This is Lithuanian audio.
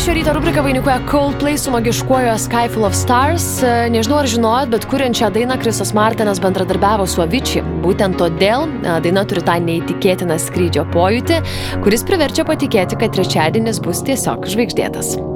šio ryto rubriką vainikuoja Coldplay su magiškuoju A Sky Full of Stars. Nežinau, ar žinojot, bet kuriant šią dainą Chrisas Martinas bendradarbiavo su Avicii. Būtent todėl daina turi tą neįtikėtiną skrydžio pojūtį, kuris priverčia patikėti, kad trečiadienis bus tiesiog žvaigždėtas.